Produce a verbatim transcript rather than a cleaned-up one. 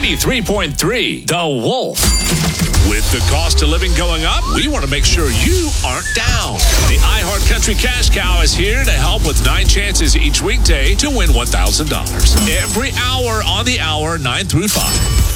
ninety-three point three, The Wolf. With the cost of living going up, we want to make sure you aren't down. The iHeart Country Cash Cow is here to help with nine chances each weekday to win one thousand dollars. Every hour on the hour, nine through five.